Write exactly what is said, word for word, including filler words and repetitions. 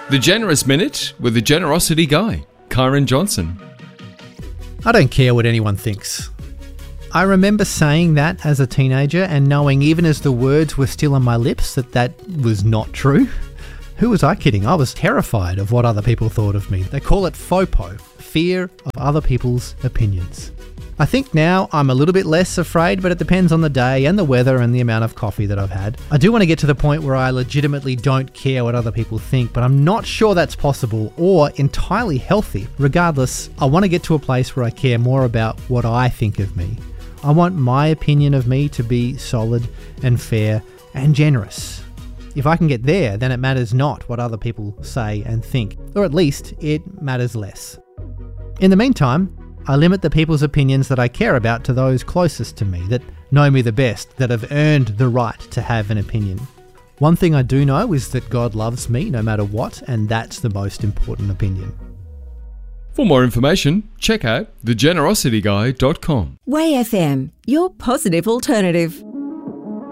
The Generous Minute with the Generosity Guy, Kyron Johnson. I don't care what anyone thinks. I remember saying that as a teenager and knowing even as the words were still on my lips that that was not true. Who was I kidding? I was terrified of what other people thought of me. They call it FOPO, fear of other people's opinions. I think now I'm a little bit less afraid, but it depends on the day and the weather and the amount of coffee that I've had. I do want to get to the point where I legitimately don't care what other people think, but I'm not sure that's possible or entirely healthy. Regardless, I want to get to a place where I care more about what I think of me. I want my opinion of me to be solid and fair and generous. If I can get there, then it matters not what other people say and think, or at least it matters less. In the meantime, I limit the people's opinions that I care about to those closest to me, that know me the best, that have earned the right to have an opinion. One thing I do know is that God loves me no matter what, and that's the most important opinion. For more information, check out the generosity guy dot com. Way F M, your positive alternative.